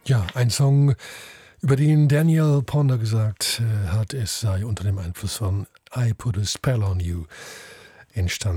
Ja, ein Song, über den Daniel Ponder gesagt hat, es sei unter dem Einfluss von I Put a Spell on You entstanden.